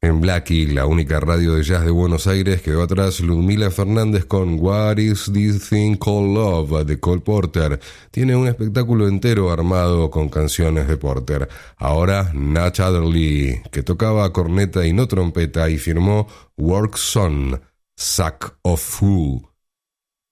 En Blackie, la única radio de jazz de Buenos Aires, quedó atrás Ludmila Fernández con What Is This Thing Called Love de Cole Porter. Tiene un espectáculo entero armado con canciones de Porter. Ahora Natch Adderley, que tocaba corneta y no trompeta y firmó Work Son, Sack of Who.